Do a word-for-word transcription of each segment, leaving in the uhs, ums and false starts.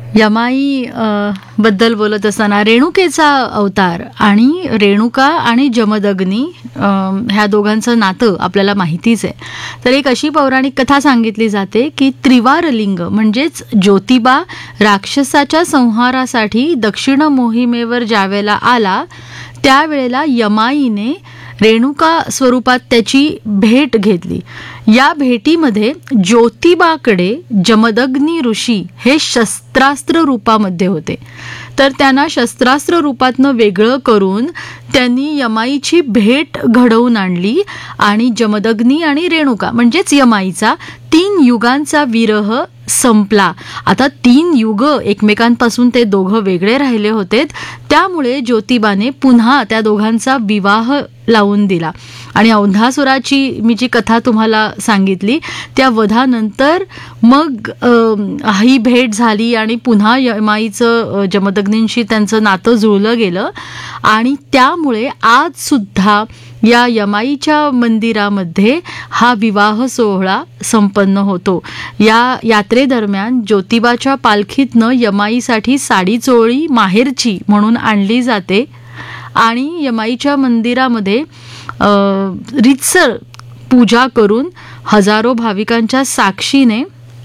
यमाई अ, बद्दल बोलत असताना रेणुकेचा अवतार आणि रेणुका आणि जमदग्नी अ, ह्या दोघांचं नातं आपल्याला माहितीच आहे. तर एक अशी पौराणिक कथा सांगितली जाते की त्रिवारलिंग म्हणजेच ज्योतिबा राक्षसाच्या संहारासाठी दक्षिण मोहिमेवर ज्यावेळेला आला त्यावेळेला यमाईने रेणुका स्वरूपात त्याची भेट घेतली. या भेटीमध्ये ज्योतिबाकडे जमदग्नी ऋषी हे शस्त्रास्त्र रूपामध्ये होते. तर त्यांना शस्त्रास्त्र रूपातनं वेगळं करून त्यांनी यमाईची भेट घडवून आणली आणि जमदग्नी आणि रेणुका म्हणजेच यमाईचा तीन युगांचा विरह संपला. आता तीन युग एकमेकांपासून ते दोघं वेगळे राहिले होते, त्यामुळे ज्योतिबाने पुन्हा त्या दोघांचा विवाह लावून दिला. आणि औंधासुराची मी जी कथा तुम्हाला सांगितली त्या वधानंतर मग अ, ही भेट झाली आणि पुन्हा यमाईचं जमदग्नींशी त्यांचं नातं जुळलं गेलं. आणि त्यामुळे आज सुद्धा या यमाईच्या मंदिरामध्ये हा विवाह सोहळा संपन्न होतो. या यात्रेदरम्यान ज्योतिबाच्या पालखीतनं यमाईसाठी साडी चोळी माहेरची म्हणून आणली जाते आणि यमाईच्या मंदिरामध्ये अ, रीतसर पूजा करून हजारो भाविकांच्या साक्षीने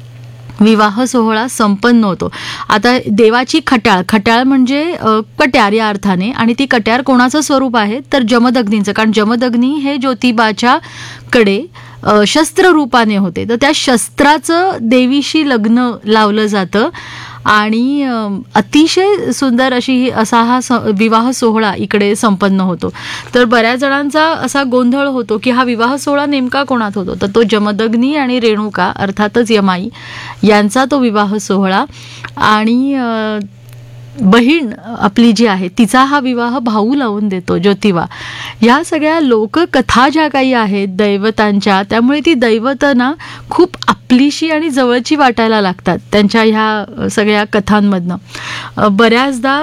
विवाह सोहळा संपन्न होतो. आता देवाची खट्याळ खट्याळ म्हणजे अ, कट्यार या अर्थाने, आणि ती कट्यार कोणाचं स्वरूप आहे तर जमदग्नींचं, कारण जमदग्नी हे ज्योतिबाच्या कडे अ, शस्त्र रूपाने होते. तर त्या शस्त्राचं देवीशी लग्न लावलं जातं आणि अ, अतिशय सुंदर अशी ही असा हा स विवाह सोहळा इकडे संपन्न होतो. तर बऱ्याच जणांचा असा गोंधळ होतो की हा विवाह सोहळा नेमका कोणात होतो, तर तो जमदग्नी आणि रेणुका अर्थातच यमाई यांचा तो विवाह सोहळा. आणि अ, बहीण आपली जी आहे तिचा हा विवाह भाऊ लावून देतो ज्योतिबा. या सगळ्या लोककथा ज्या काही आहेत दैवतांच्या, त्यामुळे ती दैवतं ना खूप आपलीशी आणि जवळची वाटायला लागतात त्यांच्या ह्या सगळ्या कथांमधनं. बऱ्याचदा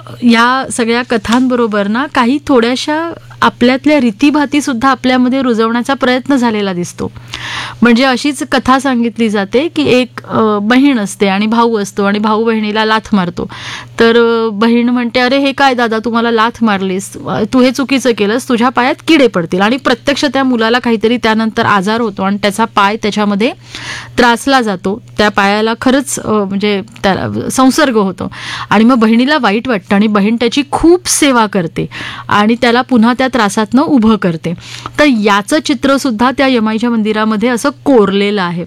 या सगळ्या कथांबरोबर ना काही थोड्याशा आपल्यातल्या रीतीभाती सुद्धा आपल्यामध्ये रुजवण्याचा प्रयत्न झालेला दिसतो. म्हणजे अशीच कथा सांगितली जाते की एक अ, बहीण असते आणि भाऊ असतो आणि भाऊ बहिणीला लाथ मारतो. तर अ, बहीण म्हणते, अरे हे काय दादा, तुम्हाला लाथ मारलीस, तू हे चुकीचं केलंस, तुझ्या पायात किडे पडतील. आणि प्रत्यक्ष त्या मुलाला काहीतरी त्यानंतर आजार होतो आणि त्याचा पाय त्याच्यामध्ये त्रासला जातो. त्या पायाला खरंच अ, म्हणजे त्याला संसर्ग होतो आणि मग बहिणीला वाईट वाटतं आणि बहीण त्याची खूप सेवा करते आणि त्याला पुन्हा त्या त्रासातनं उभं करते. तर याचं चित्र सुद्धा त्या यमाईच्या मंदिरामध्ये असं कोरलेलं आहे.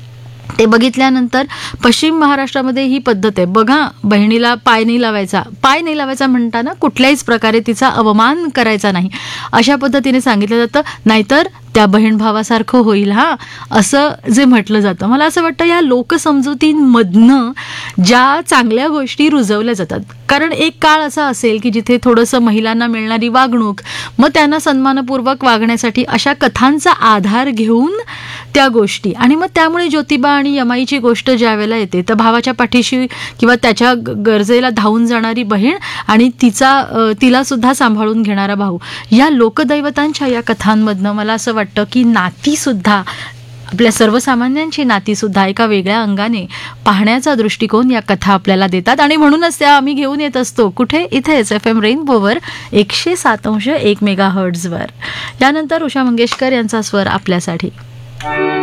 ते बघितल्यानंतर पश्चिम महाराष्ट्रामध्ये ही पद्धत आहे. बघा, बहिणीला पाय नाही लावायचा, पाय नाही लावायचा म्हणताना कुठल्याहीच प्रकारे तिचा अवमान करायचा नाही अशा पद्धतीने सांगितलं जातं, नाहीतर त्या बहीण भावासारखं होईल हा, असं जे म्हटलं जातं. मला असं वाटतं या लोकसमजुतींमधनं ज्या चांगल्या गोष्टी रुजवल्या जातात, कारण एक काळ असा असेल की जिथे थोडंसं महिलांना मिळणारी वागणूक, मग त्यांना सन्मानपूर्वक वागण्यासाठी अशा कथांचा आधार घेऊन त्या गोष्टी, आणि मग त्यामुळे ज्योतिबा आणि यमाईची गोष्ट ज्या वेळेला येते तर भावाच्या पाठीशी किंवा त्याच्या गरजेला धावून जाणारी बहीण आणि तिचा तिला सुद्धा सांभाळून घेणारा भाऊ, या लोकदैवतांच्या या कथांमधनं मला असं वाटतं की नाती सुद्धा, आपल्या सर्वसामान्यांची नाती सुद्धा एका वेगळ्या अंगाने पाहण्याचा दृष्टिकोन या कथा आपल्याला देतात. आणि म्हणूनच त्या आम्ही घेऊन येत असतो कुठे, इथेच एफ एम रेनबोवर एकशे सात अंश एक मेगा हर्ट्झवर. यानंतर उषा मंगेशकर यांचा स्वर आपल्यासाठी.